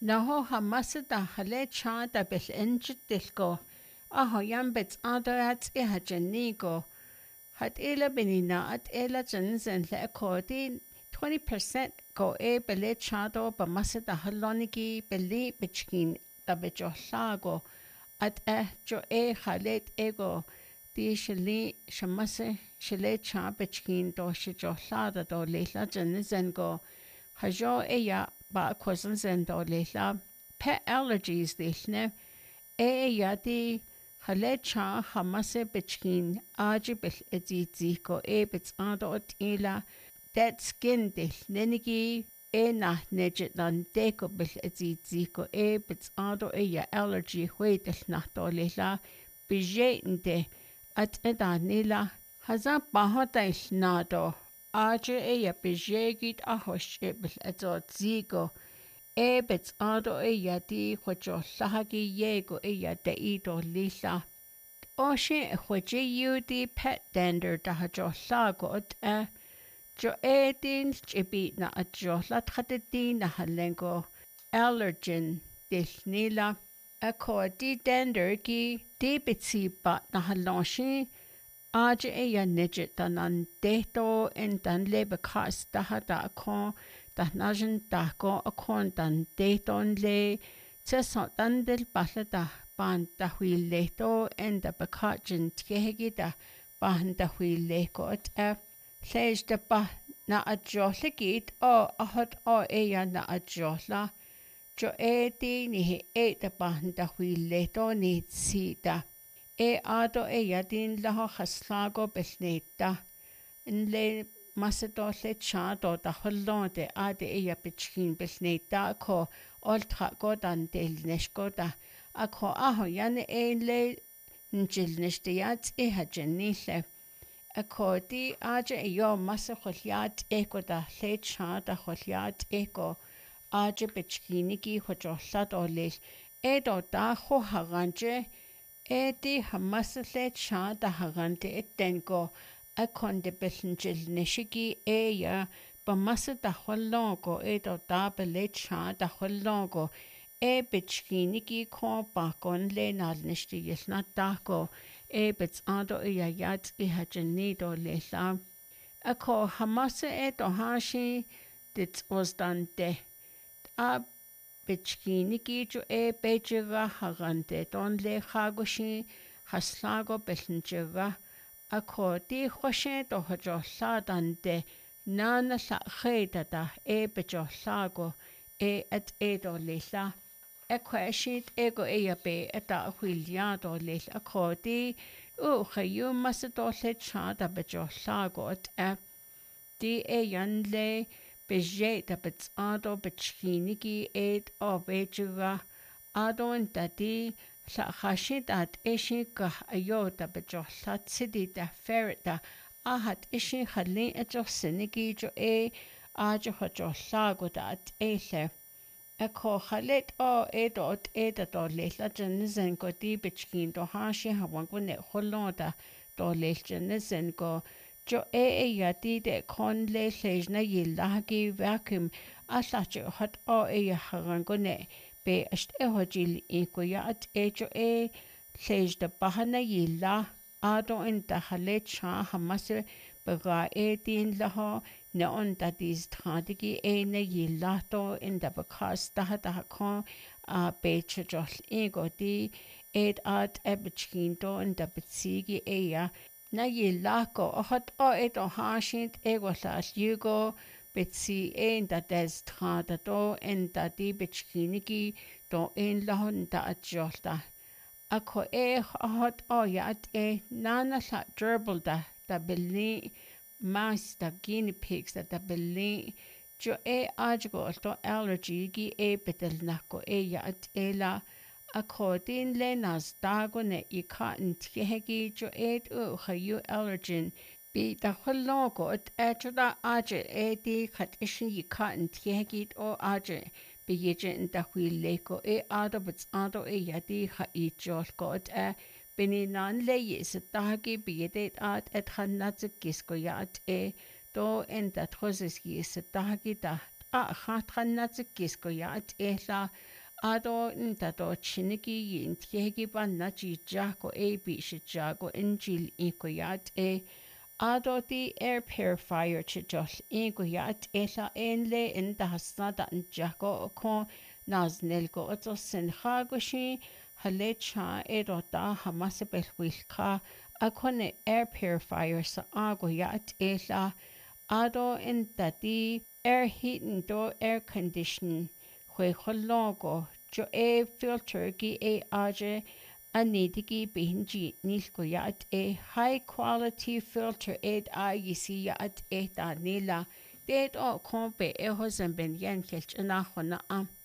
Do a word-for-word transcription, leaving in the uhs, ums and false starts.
Naho hamasada hale chada bel enchitilko. Aho yambets adoats e hajanigo. Hat ela benina at ela jansen le akodi twenty percent go e bele chado ba masada haloniki beli bichkin da bejohlago. At eh jo e halet ego. Di shali shamase shale cha bichkin do shijohlada do leila jansen go. Hajo e ya ba kwazan zendo leila pet allergies dilne e ya di hale cha hamase bichkin aji bil edzi ko e bits ado ila dead skin dil nenigi e na nejet dan deko bil edzi ko e bits ado e ya allergy huedil na do leila bijente at eda nila haza bahotail nado Aje e ya bijegit a hosh bil ezo zigo e bits ado e ya di hojo lahagi yego e ya de ido lila. Oshe e hoje yu di pet dander da hajo lago ot e jo e din chibi na ajo la tratedi na halengo allergen dil nila. A ko di dander gi di bitsi ba na halonshi Aje e ya nidget dan an deto en dan lebe kas daha da akon da najen da ko akon dan deton le te so dan del balla da ban da hui leto en da bakajin tgehegi da ban da hui leko at e lej da ba na ajohle git o ahot o e ya na ajohla jo e di ni he e da ban da hui leto ni si da E ado e yadin laho haslago belneta. In le macedo le chado da holonde ade e yapichkin belneta ko oltra godan del neshgoda. Ako aho yane e le njil neshteyat e hajanile. Ako di aje e yo masa holiat eko da le chada holiat eko aje bichkiniki hojolad olil. E do da ho haranje Edi hamasle cha da harante etengo a konde besenjil neshigi e ya ba masa da holongo e do da bele cha da holongo e bichkiniki ko bakon le nal neshti yesna dako e bits ado e ya yat e hajanido le la a ko hamasa e do hashi dit was dan de a Bichkiniki jo e bejega harante don le chagoshi haslago belnjega a ko di khoshe do hojo ladante nana la kheda da e bejo lago e at e do lela e kwashit ego e ya be eta hwilia do le a ko di u khayu masto le cha da bejo lago at e di e yan le Beje da bits ado bichkiniki ed o bejuga ado en dadi la khashid at ishi ka ayo da bejo lat sidi da ferret da ahat ishi khali ejo sinigi jo e ajo hojo lago da at ele e ko khalet o ed o ed do le la jenizen ko di bichkin do hashi hawan ko ne holoda do le jenizen ko Jo e e yadi de kon le lejna yillahagi vacuum a lache hot o e harangone be ast e hojil e ko ya at e jo e lejda bahana yilla ado in da hale cha hamase baga e din laho ne on da dis tradigi e ne yilla to in da bakas da da kon a be chjol e go di ed at e bichkin to in da bitsigi e ya Na ye lako o hot o et o hashint ego las yugo bitsi en da des trada do en da di bichkiniki do en lahon da ajolta. Ako e hot o yat e nana la gerbil da da beli mas da guinea pigs da da beli jo e ajgo to allergy gi e betel nako e yat e la According Lenas Dagone i cotton tiehegi jo ed u hayu allergen be da hologo at etra aje edi kat ishi i cotton tiehegi o aje be yejen da hui leko e ado bits ado e yadi ha i jol god e bini nan le yes dagi be yedet at et hanats kisko yat e do en da troses yes dagi da a hat hanats kisko yat e la ado ntato chiniki yin tiegi banna ji jako e bishi jago injil inkoyat e ado di air purifier chijol inkoyat ela enle indahasnada jako ko naznelgo oto senhagoshi halecha erota hamasebel wilka akone air purifier sa agoyat ela ado intati air heating do air condition hwe logo jo e filter gi e aje anidigi binji nilko yat e high quality filter ed a yisi yat e ta nila det o kompe e hosen ben yen kelch na khona am